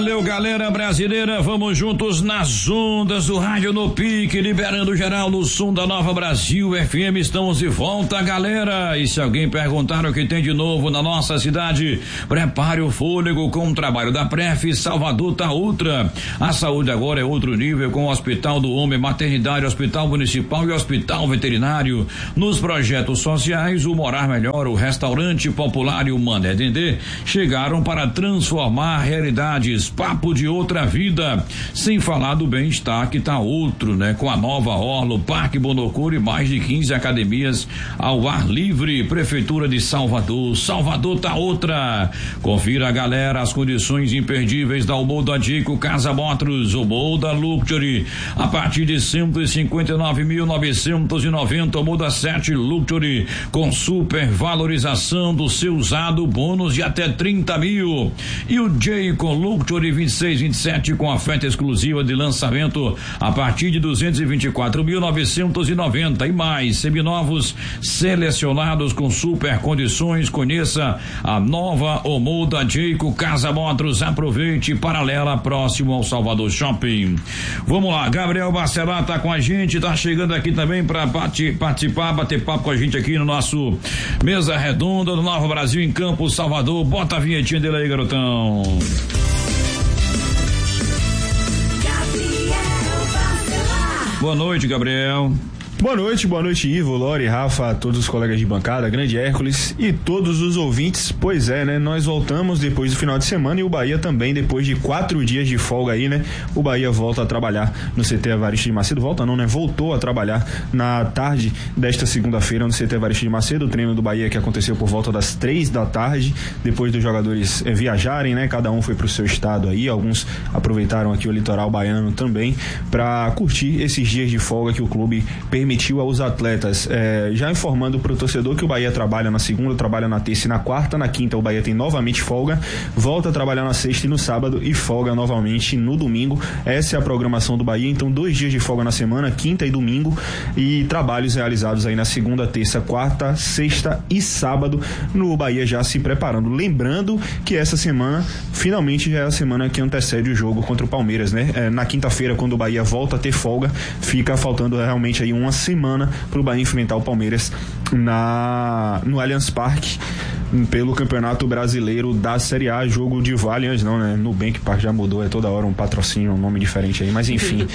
Valeu, galera brasileira, vamos juntos nas ondas do rádio no pique, liberando geral no som da Nova Brasil FM, estamos de volta, galera, e se alguém perguntar o que tem de novo na nossa cidade, prepare o fôlego com o trabalho da Pref, Salvador tá outra, a saúde agora é outro nível com o Hospital do Homem, Maternidade, Hospital Municipal e Hospital Veterinário, nos projetos sociais, o Morar Melhor, o Restaurante Popular e o Mané Dendê chegaram para transformar realidades, papo de outra vida, sem falar do bem-estar que tá outro, né? Com a nova orla, o Parque Bonocura e mais de 15 academias ao ar livre, Prefeitura de Salvador, Salvador tá outra. Confira, galera, as condições imperdíveis da Omoda Dico Casa Motors, Omoda Luxury, a partir de 159.990, Omoda 7 Luxury, com super valorização do seu usado, bônus de até 30 mil. E o Jayco Luxury 2627 com oferta exclusiva de lançamento a partir de 224.990 e mais seminovos selecionados com super condições. Conheça a nova Omoda Jayco Casa Motors, aproveite, paralela próximo ao Salvador Shopping. Vamos lá, Gabriel Barcelar tá com a gente, tá chegando aqui também para participar, bater papo com a gente aqui no nosso Mesa Redonda do Nova Brasil em Campos, Salvador. Bota a vinhetinha dele aí, garotão. Boa noite, Gabriel. Boa noite, Ivo, Lori, Rafa, todos os colegas de bancada, grande Hércules e todos os ouvintes. Pois é, né? Nós voltamos depois do final de semana e o Bahia também, depois de 4 dias de folga aí, né? O Bahia volta a trabalhar no CT Evaristo de Macedo. Volta não, né? Voltou a trabalhar na tarde desta segunda-feira no CT Evaristo de Macedo. O treino do Bahia que aconteceu por volta das 3 da tarde, depois dos jogadores viajarem, né? Cada um foi pro seu estado aí. Alguns aproveitaram aqui o litoral baiano também para curtir esses dias de folga que o clube permitiu aos atletas, já informando para o torcedor que o Bahia trabalha na segunda, trabalha na terça e na quarta, na quinta o Bahia tem novamente folga, volta a trabalhar na sexta e no sábado e folga novamente no domingo. Essa é a programação do Bahia, então 2 dias de folga na semana, quinta e domingo, e trabalhos realizados aí na segunda, terça, quarta, sexta e sábado, no Bahia já se preparando. Lembrando que essa semana finalmente já é a semana que antecede o jogo contra o Palmeiras, né? Na quinta-feira, quando o Bahia volta a ter folga, fica faltando realmente aí uma semana para o Bahia enfrentar o Palmeiras no Allianz Parque pelo Campeonato Brasileiro da Série A, jogo de Allianz não, né? Nubank Park já mudou, é toda hora um patrocínio, um nome diferente aí, mas enfim,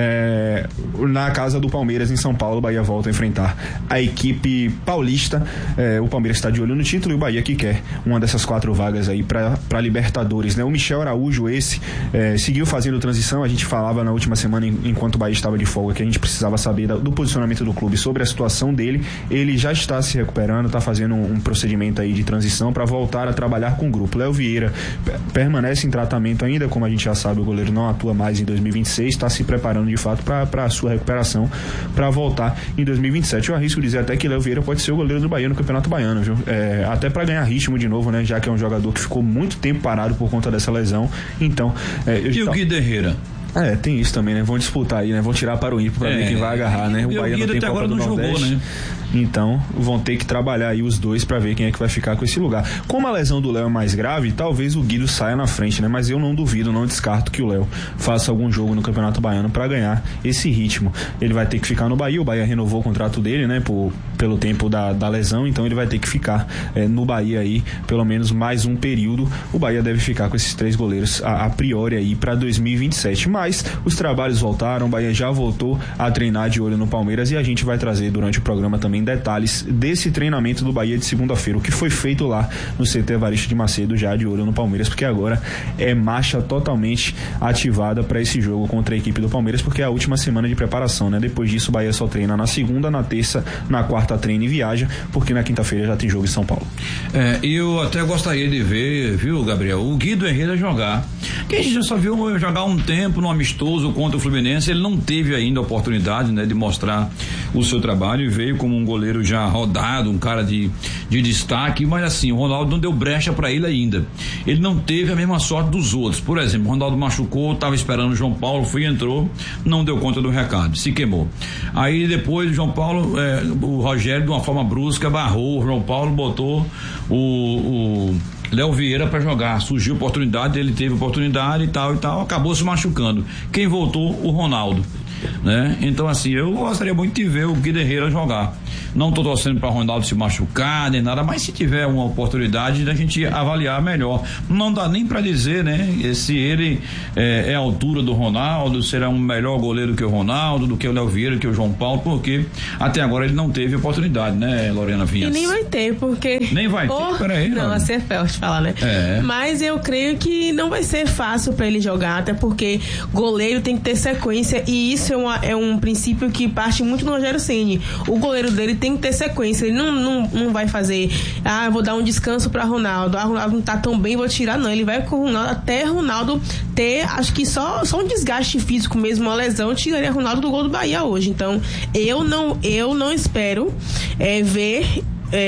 na casa do Palmeiras em São Paulo, o Bahia volta a enfrentar a equipe paulista. O Palmeiras está de olho no título e o Bahia que quer uma dessas 4 vagas aí para Libertadores, né? O Michel Araújo seguiu fazendo transição. A gente falava na última semana, enquanto o Bahia estava de folga, que a gente precisava saber do posicionamento do clube sobre a situação dele. Ele já está se recuperando, está fazendo um procedimento aí de transição para voltar a trabalhar com o grupo. Léo Vieira permanece em tratamento ainda, como a gente já sabe, o goleiro não atua mais em 2026, está se preparando de fato para a sua recuperação, para voltar em 2027. Eu arrisco dizer até que Léo Vieira pode ser o goleiro do Bahia no Campeonato Baiano, viu? Até para ganhar ritmo de novo, né? Já que é um jogador que ficou muito tempo parado por conta dessa lesão. Então, e o Guido Herrera? Tem isso também, né? Vão disputar aí, né? Vão tirar para o ímpar para ver quem vai agarrar, né? O Bahia não tem Copa do Nordeste, jogou, né? Então vão ter que trabalhar aí os dois para ver quem é que vai ficar com esse lugar. Como a lesão do Léo é mais grave, talvez o Guido saia na frente, né? Mas eu não duvido, não descarto que o Léo faça algum jogo no Campeonato Baiano para ganhar esse ritmo. Ele vai ter que ficar no Bahia, o Bahia renovou o contrato dele, né? Pelo tempo da lesão, então ele vai ter que ficar no Bahia aí pelo menos mais um período. O Bahia deve ficar com esses 3 goleiros a priori aí para 2027, mas os trabalhos voltaram, o Bahia já voltou a treinar de olho no Palmeiras e a gente vai trazer durante o programa também detalhes desse treinamento do Bahia de segunda-feira, o que foi feito lá no CT Evaristo de Macedo, já de olho no Palmeiras, porque agora é marcha totalmente ativada para esse jogo contra a equipe do Palmeiras, porque é a última semana de preparação, né? Depois disso o Bahia só treina na segunda, na terça, na quarta treina e viaja, porque na quinta-feira já tem jogo em São Paulo. Eu até gostaria de ver, viu, Gabriel, o Guido Herrera jogar, que a gente já só viu jogar um tempo no amistoso contra o Fluminense. Ele não teve ainda a oportunidade, né, de mostrar o seu trabalho e veio como um goleiro já rodado, um cara de destaque, mas assim, o Ronaldo não deu brecha para ele ainda. Ele não teve a mesma sorte dos outros. Por exemplo, o Ronaldo machucou, estava esperando o João Paulo, entrou, não deu conta do recado, se queimou. Aí depois o João Paulo, o Rogério de uma forma brusca barrou, o João Paulo botou o Léo Vieira para jogar, surgiu oportunidade, ele teve oportunidade e tal, acabou se machucando. Quem voltou? O Ronaldo, né? Então assim, eu gostaria muito de ver o Guido Herrera jogar. Não tô torcendo para Ronaldo se machucar nem nada, mas se tiver uma oportunidade da gente avaliar melhor. Não dá nem para dizer, né, se ele é a altura do Ronaldo, será um melhor goleiro que o Ronaldo, do que o Léo Vieira, que o João Paulo, porque até agora ele não teve oportunidade, né, Lorena Vinhas? E nem vai ter, porque... Nem vai ter, peraí. Não, assim é forte falar, né? Mas eu creio que não vai ser fácil para ele jogar, até porque goleiro tem que ter sequência, e isso é um princípio que parte muito do Rogério Ceni. O goleiro dele tem que ter sequência, ele não vai fazer, vou dar um descanso para Ronaldo, Ronaldo não tá tão bem, vou tirar, não, ele vai com o Ronaldo até Ronaldo ter, acho que só um desgaste físico mesmo, uma lesão, tiraria Ronaldo do gol do Bahia hoje. Então eu não espero ver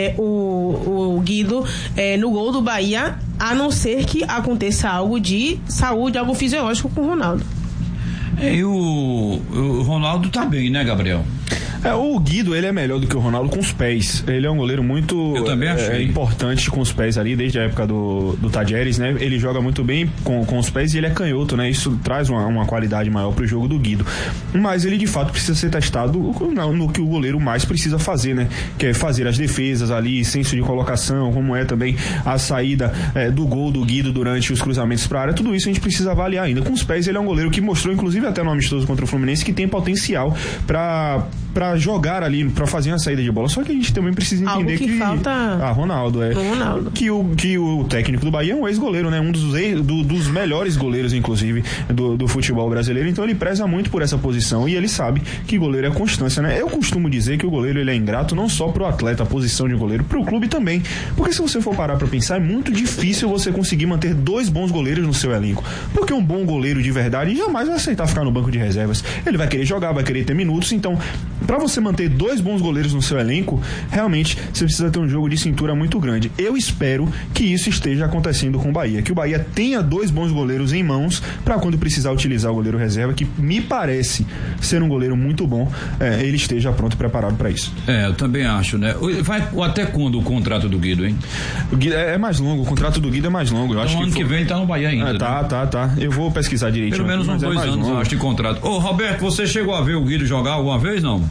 o Guido no gol do Bahia, a não ser que aconteça algo de saúde, algo fisiológico com o Ronaldo. E o Ronaldo tá bem, né, Gabriel? O Guido, ele é melhor do que o Ronaldo com os pés. Ele é um goleiro muito importante com os pés ali, desde a época do Tadieres, né? Ele joga muito bem com os pés e ele é canhoto, né? Isso traz uma qualidade maior pro jogo do Guido. Mas ele, de fato, precisa ser testado no que o goleiro mais precisa fazer, né? Que é fazer as defesas ali, senso de colocação, como é também a saída do gol do Guido durante os cruzamentos pra área. Tudo isso a gente precisa avaliar ainda. Com os pés, ele é um goleiro que mostrou, inclusive até no amistoso contra o Fluminense, que tem potencial pra jogar ali, pra fazer uma saída de bola. Só que a gente também precisa entender que falta Ronaldo que o técnico do Bahia é um ex-goleiro, né? Um dos melhores goleiros, inclusive, do futebol brasileiro. Então ele preza muito por essa posição e ele sabe que goleiro é constância, né? Eu costumo dizer que o goleiro, ele é ingrato não só pro atleta, a posição de goleiro, pro clube também. Porque se você for parar pra pensar, é muito difícil você conseguir manter 2 bons goleiros no seu elenco. Porque um bom goleiro de verdade jamais vai aceitar ficar no banco de reservas. Ele vai querer jogar, vai querer ter minutos. Então, pra você manter 2 bons goleiros no seu elenco, realmente você precisa ter um jogo de cintura muito grande. Eu espero que isso esteja acontecendo com o Bahia, que o Bahia tenha 2 bons goleiros em mãos para quando precisar utilizar o goleiro reserva, que me parece ser um goleiro muito bom, ele esteja pronto e preparado para isso. Eu também acho, né? Vai até quando o contrato do Guido, hein? O Guido é mais longo, o contrato do Guido é mais longo. Eu acho ano que vem ele tá no Bahia ainda. Tá. Eu vou pesquisar direitinho. Pelo menos uns 2 anos, eu acho, de contrato. Ô, Roberto, você chegou a ver o Guido jogar alguma vez, não?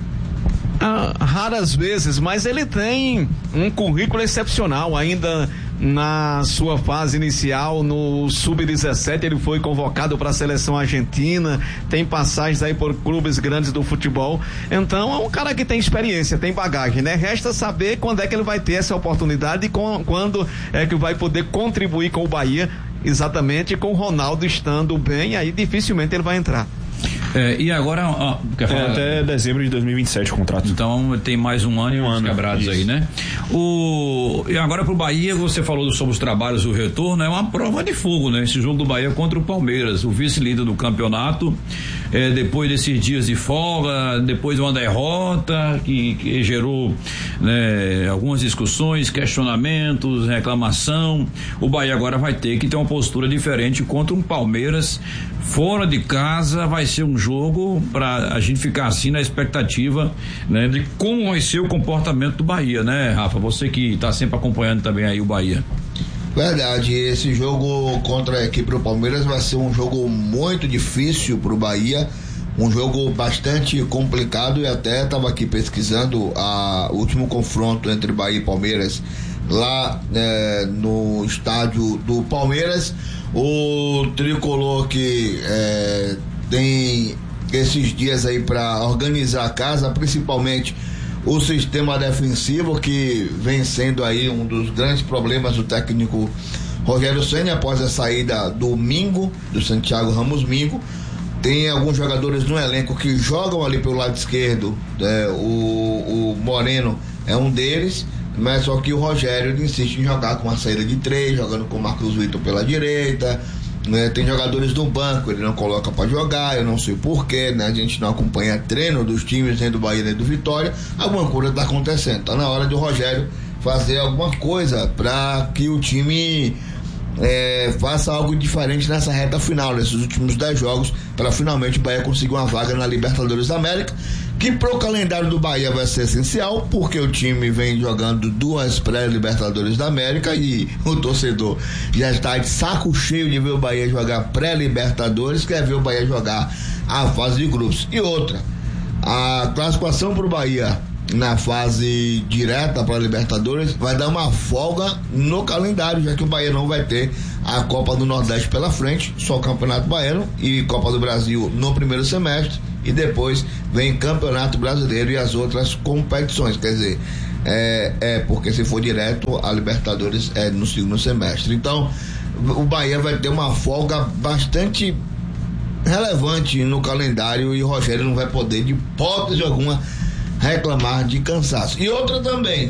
Raras vezes, mas ele tem um currículo excepcional. Ainda na sua fase inicial no Sub-17 ele foi convocado para a seleção argentina, tem passagens aí por clubes grandes do futebol. Então é um cara que tem experiência, tem bagagem, né? Resta saber quando é que ele vai ter essa oportunidade e quando é que vai poder contribuir com o Bahia, exatamente com o Ronaldo estando bem, aí dificilmente ele vai entrar. E agora quer falar? Até dezembro de 2027 o contrato. Então tem mais um ano e uns quebrados isso aí, né? E agora pro Bahia, você falou sobre os trabalhos do retorno, é uma prova de fogo, né? Esse jogo do Bahia contra o Palmeiras, o vice-líder do campeonato, depois desses dias de folga, depois de uma derrota que gerou, né, algumas discussões, questionamentos, reclamação. O Bahia agora vai ter que ter uma postura diferente contra um Palmeiras fora de casa. Vai ser um jogo para a gente ficar assim na expectativa, né, de como vai ser o comportamento do Bahia, né, Rafa? Você que está sempre acompanhando também aí o Bahia. Verdade, esse jogo contra a equipe do Palmeiras vai ser um jogo muito difícil para o Bahia, um jogo bastante complicado, e até estava aqui pesquisando o último confronto entre Bahia e Palmeiras lá no estádio do Palmeiras. O tricolor que tem esses dias aí para organizar a casa, principalmente o sistema defensivo, que vem sendo aí um dos grandes problemas do técnico Rogério Ceni após a saída do Mingo, do Santiago Ramos Mingo. Tem alguns jogadores no elenco que jogam ali pelo lado esquerdo, o Moreno é um deles, mas só que o Rogério insiste em jogar com a saída de 3, jogando com o Marcos Vitor pela direita, né? Tem jogadores no banco, ele não coloca para jogar, eu não sei porquê, né? A gente não acompanha treino dos times, nem do Bahia nem do Vitória, alguma coisa está acontecendo. Tá na hora do Rogério fazer alguma coisa para que o time faça algo diferente nessa reta final, nesses últimos 10 jogos, para finalmente o Bahia conseguir uma vaga na Libertadores da América, que pro calendário do Bahia vai ser essencial, porque o time vem jogando 2 pré-Libertadores da América e o torcedor já está de saco cheio de ver o Bahia jogar pré-Libertadores, quer ver o Bahia jogar a fase de grupos. E outra, a classificação pro Bahia na fase direta para a Libertadores vai dar uma folga no calendário, já que o Bahia não vai ter a Copa do Nordeste pela frente, só o Campeonato Baiano e Copa do Brasil no primeiro semestre, e depois vem Campeonato Brasileiro e as outras competições. Quer dizer, porque se for direto a Libertadores é no segundo semestre. Então o Bahia vai ter uma folga bastante relevante no calendário e o Rogério não vai poder, de hipótese alguma, reclamar de cansaço. E outra também,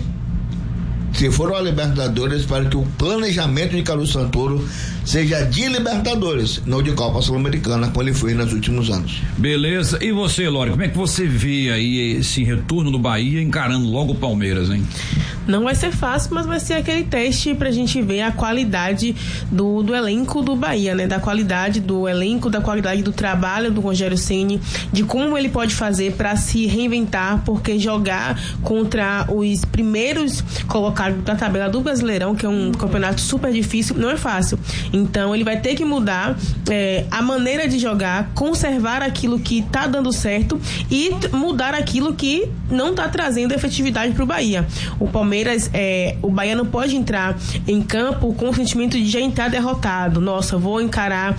se for a Libertadores, para que o planejamento de Carlos Santoro seja de Libertadores, não de Copa Sul-Americana, como ele fez nos últimos anos. Beleza. E você, Lore, como é que você vê aí esse retorno do Bahia encarando logo o Palmeiras, hein? Não vai ser fácil, mas vai ser aquele teste pra gente ver a qualidade do elenco do Bahia, né? Da qualidade do elenco, da qualidade do trabalho do Rogério Ceni, de como ele pode fazer pra se reinventar, porque jogar contra os primeiros colocados da tabela do Brasileirão, que é um campeonato super difícil, não é fácil. Então ele vai ter que mudar a maneira de jogar, conservar aquilo que tá dando certo e mudar aquilo que não tá trazendo efetividade pro Bahia. O Palmeiras, o Bahia não pode entrar em campo com o sentimento de já entrar derrotado. Nossa, vou encarar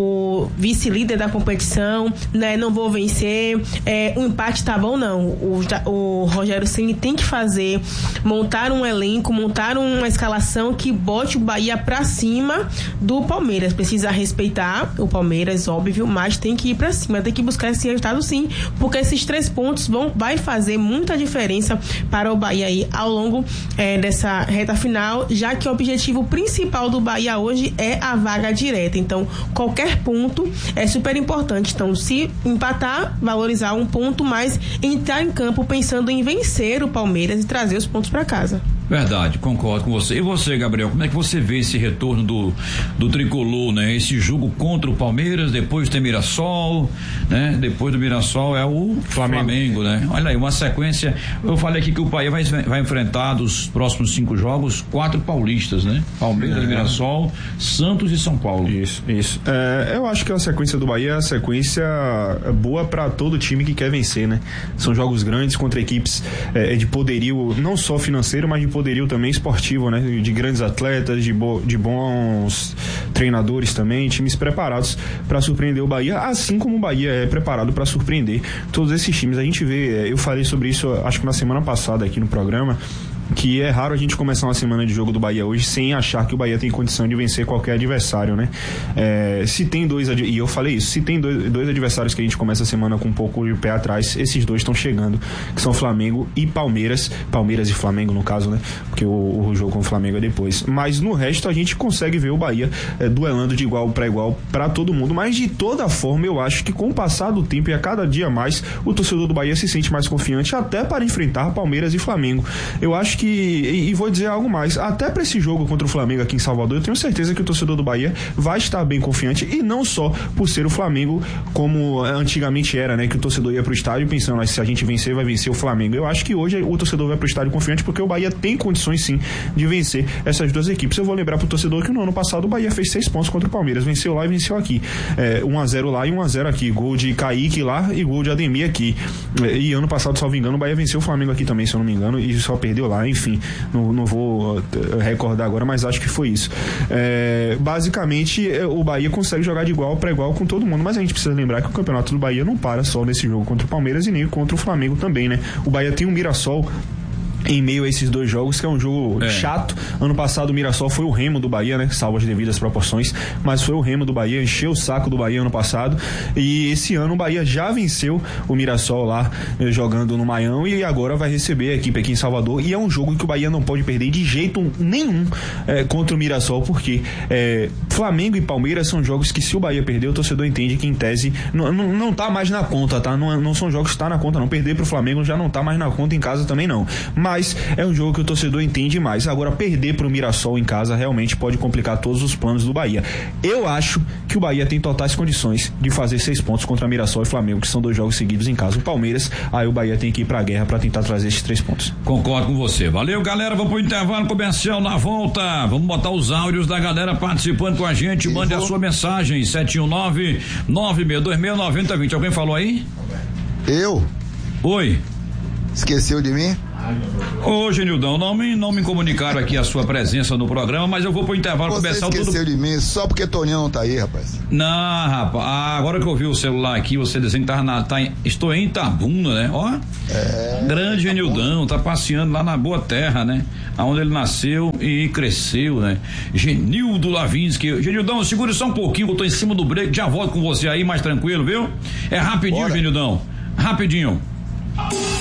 o vice-líder da competição, né? Não vou vencer, o empate tá bom, não. O Rogério Ceni tem que montar um elenco, montar uma escalação que bote o Bahia pra cima do Palmeiras. Precisa respeitar o Palmeiras, óbvio, mas tem que ir pra cima, tem que buscar esse resultado sim, porque esses 3 pontos vai fazer muita diferença para o Bahia aí ao longo dessa reta final, já que o objetivo principal do Bahia hoje é a vaga direta. Então qualquer ponto é super importante. Então, se empatar, valorizar um ponto, mas entrar em campo pensando em vencer o Palmeiras e trazer os pontos para casa. Verdade, concordo com você. E você, Gabriel, como é que você vê esse retorno do tricolor, né? Esse jogo contra o Palmeiras, depois tem Mirassol, né? Depois do Mirassol é o Flamengo, né? Olha aí, uma sequência. Eu falei aqui que o Bahia vai enfrentar dos próximos 5 jogos 4 paulistas, né? Palmeiras, Mirassol, Santos e São Paulo. Isso. Eu acho que a sequência do Bahia é a sequência boa para todo time que quer vencer, né? São jogos grandes contra equipes de poderio, não só financeiro, mas de poderio também esportivo, né? De grandes atletas, de bons treinadores também, times preparados para surpreender o Bahia, assim como o Bahia é preparado para surpreender todos esses times. A gente vê, eu falei sobre isso acho que na semana passada aqui no programa, que é raro a gente começar uma semana de jogo do Bahia hoje sem achar que o Bahia tem condição de vencer qualquer adversário, né? Se tem e eu falei isso, se tem dois adversários que a gente começa a semana com um pouco de pé atrás, esses 2 estão chegando, que são Flamengo e Palmeiras e Flamengo no caso, né? Porque o jogo com o Flamengo é depois, mas no resto a gente consegue ver o Bahia duelando de igual para todo mundo, mas de toda forma eu acho que com o passar do tempo e a cada dia mais, o torcedor do Bahia se sente mais confiante até para enfrentar Palmeiras e Flamengo. Eu acho que, e vou dizer algo mais, até para esse jogo contra o Flamengo aqui em Salvador, eu tenho certeza que o torcedor do Bahia vai estar bem confiante, e não só por ser o Flamengo como antigamente era, né, que o torcedor ia pro estádio pensando, se a gente vencer, vai vencer o Flamengo. Eu acho que hoje o torcedor vai pro estádio confiante porque o Bahia tem condições sim de vencer essas 2 equipes. Eu vou lembrar pro torcedor que no ano passado o Bahia fez 6 pontos contra o Palmeiras, venceu lá e venceu aqui, 1-0 lá e 1-0 aqui, gol de Kaique lá e gol de Ademir aqui, e ano passado, salvo engano, o Bahia venceu o Flamengo aqui também, se eu não me engano, e só perdeu lá. Enfim, não vou recordar agora, mas acho que foi isso. Basicamente, o Bahia consegue jogar de igual para igual com todo mundo, mas a gente precisa lembrar que o campeonato do Bahia não para só nesse jogo contra o Palmeiras e nem contra o Flamengo também, né? O Bahia tem um Mirassol em meio a esses 2 jogos, que é um jogo chato. Ano passado o Mirassol foi o Remo do Bahia, né? Salvo as devidas proporções, mas foi o Remo do Bahia, encheu o saco do Bahia ano passado, e esse ano o Bahia já venceu o Mirassol lá, jogando no Maião, e agora vai receber a equipe aqui em Salvador, e é um jogo que o Bahia não pode perder de jeito nenhum contra o Mirassol, porque Flamengo e Palmeiras são jogos que, se o Bahia perder, o torcedor entende que, em tese, não tá mais na conta, tá? Não são jogos que tá na conta, não. Perder pro Flamengo já não tá mais na conta, em casa também não. Mas é um jogo que o torcedor entende mais. Agora, perder pro Mirassol em casa realmente pode complicar todos os planos do Bahia. Eu acho que o Bahia tem totais condições de fazer 6 pontos contra Mirassol e Flamengo, que são 2 jogos seguidos em casa. O Palmeiras, aí o Bahia tem que ir pra guerra pra tentar trazer esses 3 pontos. Concordo com você. Valeu, galera. Vamos pro intervalo comercial. Na volta, vamos botar os áudios da galera participando com a gente. Mande a sua mensagem, 719-9626-9020. Alguém falou aí? Eu? Oi. Esqueceu de mim? Ô, Genildão, não me comunicaram aqui a sua presença no programa, mas eu vou pro intervalo começar tudo. Você esqueceu de mim só porque Tonhão não tá aí, rapaz. Não, rapaz, agora que eu vi o celular aqui, você dizendo que estou em Itabuna, né? Ó, grande Genildão, tá passeando lá na Boa Terra, né? Aonde ele nasceu e cresceu, né? Genildo Lavinsky. Genildão, segure só um pouquinho, eu tô em cima do break, já volto com você aí, mais tranquilo, viu? É rapidinho, Genildão, rapidinho.